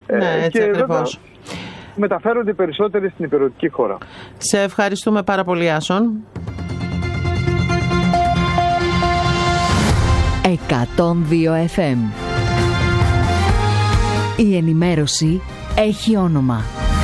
Ναι, έτσι ακριβώς. Μεταφέρονται περισσότεροι στην υπηρετική χώρα. Σε ευχαριστούμε πάρα πολύ, Άσον. 102 FM. Η ενημέρωση έχει όνομα.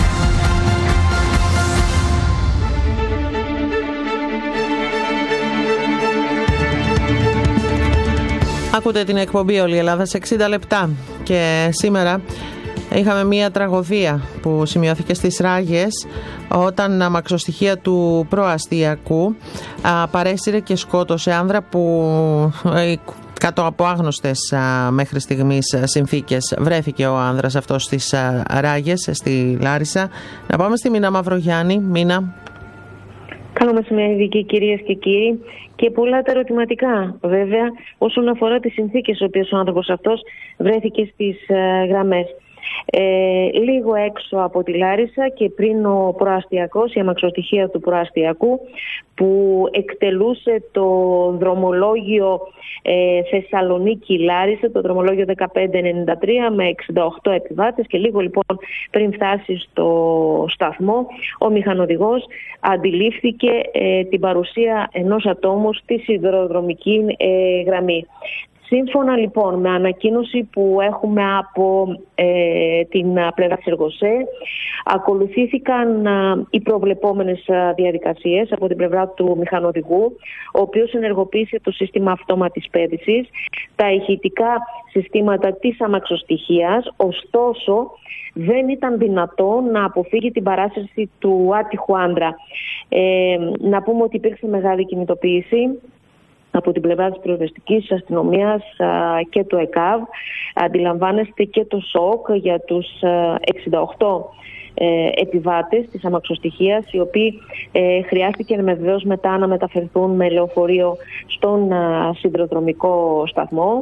Ακούτε την εκπομπή Όλη η Ελλάδα σε 60 λεπτά και σήμερα είχαμε μία τραγωδία που σημειώθηκε στις Ράγες όταν αμαξοστοιχεία του προαστιακού παρέσυρε και σκότωσε άνδρα που κάτω από άγνωστες μέχρι στιγμής συνθήκες βρέθηκε ο άνδρας αυτός στις Ράγες, στη Λάρισα. Να πάμε στη Μίνα Μαυρογιάννη. Μίνα. Καλό μεσημέρι, κυρίες και κύριοι. Και πολλά τα ερωτηματικά, βέβαια, όσον αφορά τις συνθήκες στις οποίες ο άνθρωπος αυτός βρέθηκε στις γραμμές. Λίγο έξω από τη Λάρισα και πριν ο προαστιακός, η αμαξοστοιχεία του προαστιακού που εκτελούσε το δρομολόγιο Θεσσαλονίκη-Λάρισα, το δρομολόγιο 1593 με 68 επιβάτες, και λίγο λοιπόν πριν φτάσει στο σταθμό ο μηχανοδηγός αντιλήφθηκε την παρουσία ενός ατόμου στη σιδηροδρομική γραμμή. Σύμφωνα λοιπόν με ανακοίνωση που έχουμε από την πλευρά της Εργοσέ, ακολουθήθηκαν οι προβλεπόμενες διαδικασίες από την πλευρά του μηχανοδηγού, ο οποίος ενεργοποίησε το σύστημα αυτόματης πέδησης, τα ηχητικά συστήματα της αμαξοστοιχείας, ωστόσο δεν ήταν δυνατό να αποφύγει την παράσυρση του άτυχου άνδρα. Να πούμε ότι υπήρξε μεγάλη κινητοποίηση από την πλευρά της πυροσβεστικής αστυνομίας και του ΕΚΑΒ. Αντιλαμβάνεστε και το σοκ για τους 68 επιβάτες της αμαξοστοιχείας, οι οποίοι χρειάστηκε βεβαίως μετά να μεταφερθούν με λεωφορείο στον σιδηροδρομικό σταθμό.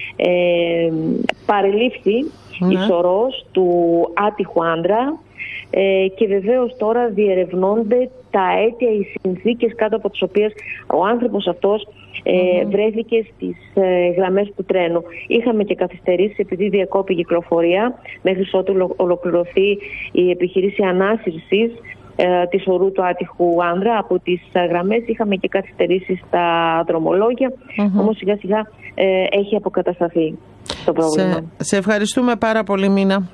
Παρελήφθη η σωρός του άτυχου άνδρα και βεβαίως τώρα διερευνώνται τα αίτια, οι συνθήκες κάτω από τις οποίες ο άνθρωπος αυτός βρέθηκε στις γραμμές του τρένου. Είχαμε και καθυστερήσεις επειδή διακόπη η κυκλοφορία μέχρι ότου ολοκληρωθεί η επιχείρηση ανάσυρσης της ορού του άτυχου άνδρα από τις γραμμές. Είχαμε και καθυστερήσεις στα δρομολόγια, όμως σιγά σιγά έχει αποκατασταθεί το πρόβλημα. Σε ευχαριστούμε πάρα πολύ, Μίνα.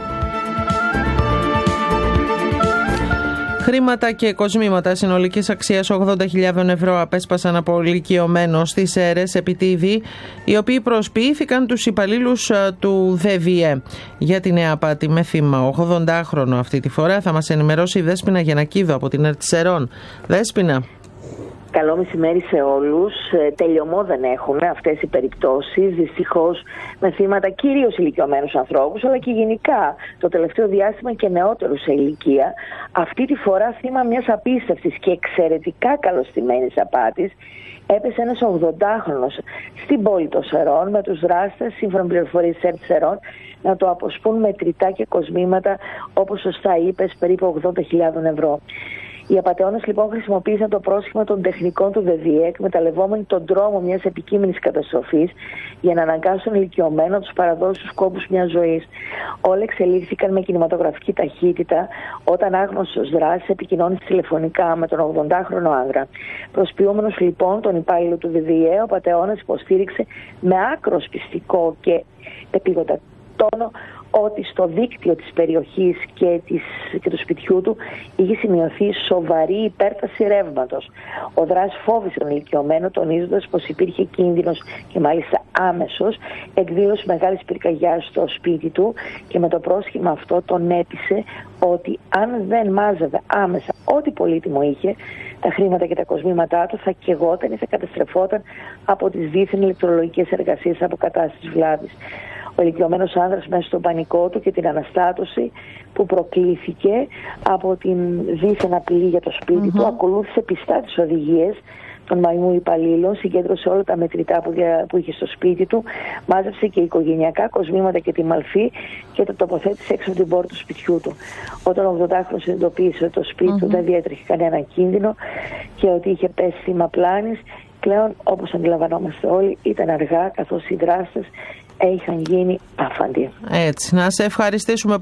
Χρήματα και κοσμήματα συνολικής αξίας 80.000 ευρώ απέσπασαν από ηλικιωμένο στις Σέρρες επιτίδη, οι οποίοι προσποιήθηκαν τους υπαλλήλους του ΔΒΕ για την νέα απάτη με θύμα 80χρονο αυτή τη φορά. Θα μας ενημερώσει η Δέσποινα Γιαννακίδου από την ΕΡΤ Σερών. Δέσποινα. Καλό μεσημέρι σε όλους. Τελειωμό δεν έχουν αυτές οι περιπτώσεις, δυστυχώς με θύματα κυρίως ηλικιωμένους ανθρώπους, αλλά και γενικά το τελευταίο διάστημα και νεότερους σε ηλικία. Αυτή τη φορά θύμα μιας απίστευτης και εξαιρετικά καλωστημένης απάτης έπεσε ένας 80χρονος στην πόλη των Σερών, με τους δράστες, σύμφωνα με πληροφορίες της ΕΡΤ Σερών, να το αποσπούν με τριτά και κοσμήματα, όπως σωστά είπες, περίπου 80.000 ευρώ. Οι απατεώνες λοιπόν χρησιμοποίησαν το πρόσχημα των τεχνικών του ΔΔΕ, εκμεταλλευόμενοι τον δρόμο μιας επικείμενης καταστροφής για να αναγκάσουν ηλικιωμένο να τους παραδώσει τους κόπους μιας ζωής. Όλα εξελίχθηκαν με κινηματογραφική ταχύτητα όταν άγνωστος δράσης επικοινώνησε τηλεφωνικά με τον 80χρονο άνδρα. Προσποιούμενος λοιπόν τον υπάλληλο του ΔΔΕ, ο απατεώνας υποστήριξε με άκρος πιστικό και επίγοντα τόνο ότι στο δίκτυο της περιοχής και του σπιτιού του είχε σημειωθεί σοβαρή υπέρταση ρεύματος. Ο δράσης φόβησε τον ηλικιωμένο, τονίζοντας πως υπήρχε κίνδυνος και μάλιστα άμεσος, εκδήλωση μεγάλης πυρκαγιάς στο σπίτι του και με το πρόσχημα αυτό τον έπεισε ότι αν δεν μάζευε άμεσα ό,τι πολύτιμο είχε, τα χρήματα και τα κοσμήματά του θα καιγόταν ή θα καταστρεφόταν από τις δίθεν ηλεκτρολογικές εργασίες αποκατάστασης βλάβης. Ο ηλικιωμένος άνδρας μέσα στον πανικό του και την αναστάτωση που προκλήθηκε από την δίθεν απειλή για το σπίτι του, ακολούθησε πιστά τις οδηγίες των μαϊμού υπαλλήλων, συγκέντρωσε όλα τα μετρητά που είχε στο σπίτι του, μάζεψε και οικογενειακά κοσμήματα και τη μαλφή και το τοποθέτησε έξω από την πόρτα του σπιτιού του. Όταν ο 80χρονος συνειδητοποίησε ότι το σπίτι του δεν διέτρεχε κανένα κίνδυνο και ότι είχε πέσει θύμα πλάνης, πλέον, όπως αντιλαμβανόμαστε όλοι, ήταν αργά, καθώς οι δράστες είχαν γίνει άφαντοι. Έτσι, να σε ευχαριστήσουμε